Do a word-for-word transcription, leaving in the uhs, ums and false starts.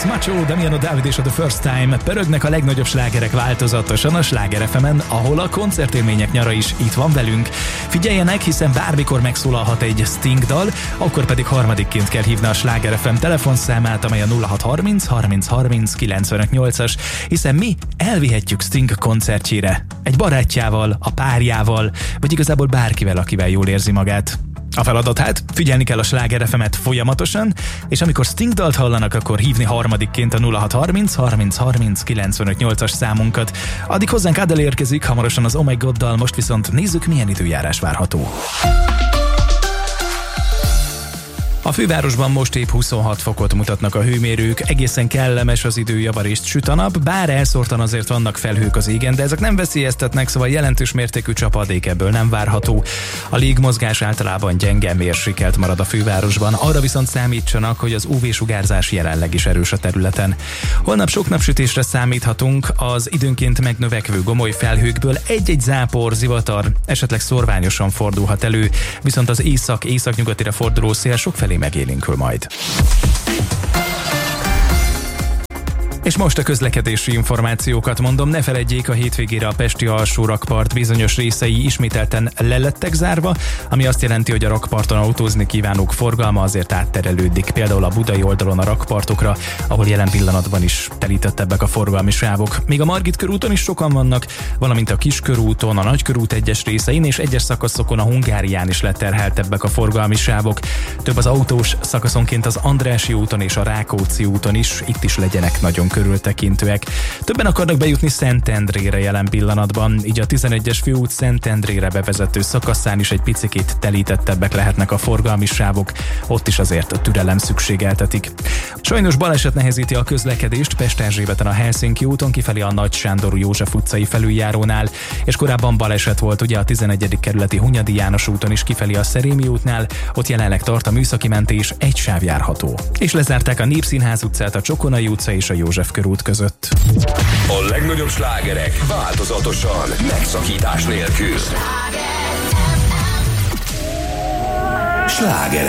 Macho, Damiano David és a The First Time pörögnek a legnagyobb slágerek változatosan a Sláger ef emen, ahol a koncertélmények nyara is itt van velünk. Figyeljenek, hiszen bármikor megszólalhat egy Sting dal, akkor pedig harmadikként kell hívni a Sláger ef em telefonszámát, amely a nulla hat harminc harminc harminc kilencvenöt nyolcas, hiszen mi elvihetjük Sting koncertjére. Egy barátjával, a párjával, vagy igazából bárkivel, akivel jól érzi magát. A feladat hát, figyelni kell a Sláger ef emet folyamatosan, és amikor Sting dalt hallanak, akkor hívni harmadikként a nulla hat harminc harminc harminc kilencvenöt nyolcas számunkat. Addig hozzánk Adele érkezik, hamarosan az Oh My God-dal, most viszont nézzük, milyen időjárás várható. A fővárosban most épp huszonhat fokot mutatnak a hőmérők, egészen kellemes az idő, javarészt süt a nap, bár elszórtan azért vannak felhők az égen, de ezek nem veszélyeztetnek, szóval jelentős mértékű csapadék ebből nem várható. A légmozgás általában gyenge, mérsékelt marad a fővárosban, arra viszont számítsanak, hogy az ú vé-sugárzás jelenleg is erős a területen. Holnap sok napsütésre számíthatunk, az időnként megnövekvő gomoly felhőkből egy-egy zápor, zivatar, esetleg szorványosan fordulhat elő, viszont az észak-északnyugatira forduló szél sokfelé megélénkül majd. És most a közlekedési információkat mondom, ne feledjék, a hétvégére a pesti alsó rakpart bizonyos részei ismételten lelettek zárva, ami azt jelenti, hogy a rakparton autózni kívánók forgalma azért átterelődik, például a budai oldalon a rakpartokra, ahol jelen pillanatban is telítettebbek a forgalmi sávok. Még a Margit körúton is sokan vannak, valamint a Kiskörúton, a Nagykörút egyes részein és egyes szakaszokon a Hungárián is leterheltebbek a forgalmi sávok. Több az autós, szakaszonként az Andrássy úton és a Rákóczi úton is, itt is legyenek nagyon körültekintőek. Többen akarnak bejutni Szentendrére jelen pillanatban, így a tizenegyes főút Szentendrére bevezető szakaszán is egy picikét telítettebbek lehetnek a forgalmi sávok, ott is azért a türelem szükségeltetik. Sajnos baleset nehezíti a közlekedést Pest-Erzsébeten a Helsinki úton kifelé a Nagy Sándor József utcai felüljárónál, és korábban baleset volt ugye a tizenegyedik kerületi Hunyadi János úton is kifelé a Szerémi útnál, ott jelenleg tart a műszaki mentés, egy sáv járható. És lezárták a Népszínház utcát, a Csokonai utca és a József körút között. A legnagyobb slágerek változatosan, megszakítás nélkül. Sláger